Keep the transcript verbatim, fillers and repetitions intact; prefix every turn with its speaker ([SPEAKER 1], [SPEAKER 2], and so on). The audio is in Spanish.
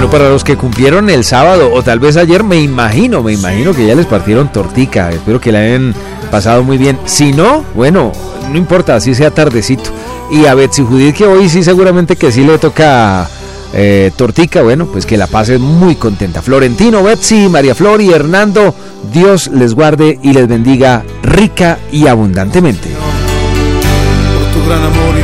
[SPEAKER 1] Bueno, para los que cumplieron el sábado o tal vez ayer, me imagino, me imagino que ya les partieron tortica. Espero que la hayan pasado muy bien. Si no, bueno, no importa, así sea tardecito. Y a Betsy Judith, que hoy sí seguramente que sí le toca eh, tortica, bueno, pues que la pase muy contenta. Florentino, Betsy, María Flor y Hernando, Dios les guarde y les bendiga rica y abundantemente.
[SPEAKER 2] Por tu gran amor y